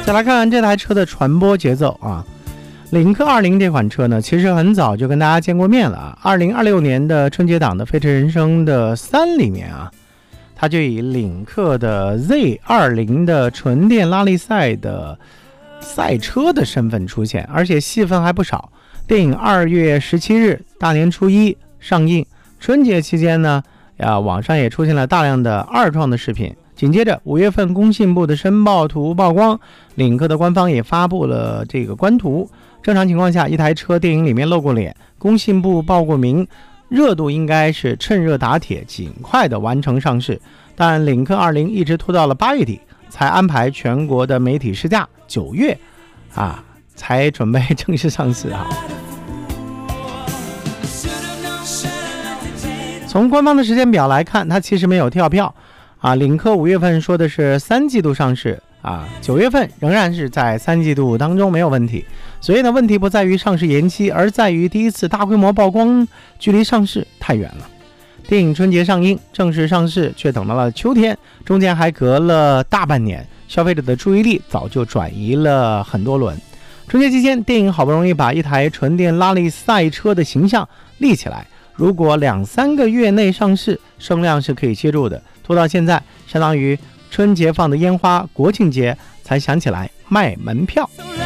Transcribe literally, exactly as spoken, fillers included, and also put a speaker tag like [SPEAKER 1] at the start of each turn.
[SPEAKER 1] 再来看看这台车的传播节奏啊。领克二零这款车呢，其实很早就跟大家见过面了啊。二零二六年的春节档的《飞驰人生》的三里面啊，它就以领克的 Z 二零 的纯电拉力赛的赛车的身份出现，而且戏份还不少。电影二月十七日大年初一上映，春节期间呢，啊，网上也出现了大量的二创的视频。紧接着五月份工信部的申报图曝光，领克的官方也发布了这个官图。正常情况下，一台车电影里面露过脸，工信部报过名，热度应该是趁热打铁，尽快的完成上市。但领克二零一直拖到了八月底才安排全国的媒体试驾，九月啊才准备正式上市啊。从官方的时间表来看，它其实没有跳票啊。领克五月份说的是三季度上市啊，九月份仍然是在三季度当中没有问题。所以呢，问题不在于上市延期，而在于第一次大规模曝光距离上市太远了。电影春节上映，正式上市却等到了秋天，中间还隔了大半年，消费者的注意力早就转移了很多轮。春节期间，电影好不容易把一台纯电拉力赛车的形象立起来，如果两三个月内上市，声量是可以接住的。拖到现在，相当于春节放的烟花，国庆节才想起来卖门票。